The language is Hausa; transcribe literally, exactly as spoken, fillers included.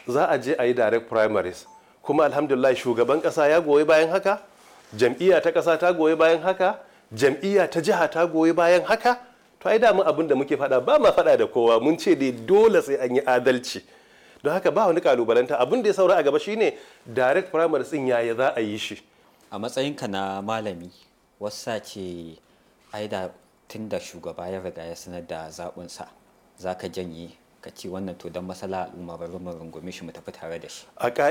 za a je a yi direct primaries, kuma alhamdulillah shugaban ƙasa ya goyi bayan haka, jam'iyya ta ƙasa ta goyi bayan haka, jam'iyya ta jiha ta goyi bayan haka. To ai damu abin da muke faɗa ba ma faɗa da kowa, mun ce dai dole sai an yi adalci. Don haka ba wani kalubalanta, abin da ya saura a gaba shine direct primaries din yaya za a yi shi. A matsayinka na malami, wasa ce ai da tun da shugaba ya riga ya sanar da zaɓinsa za ka janye ka ci wannan to don masala al'umma bari mu rungume shi mu tafi tare da shi. A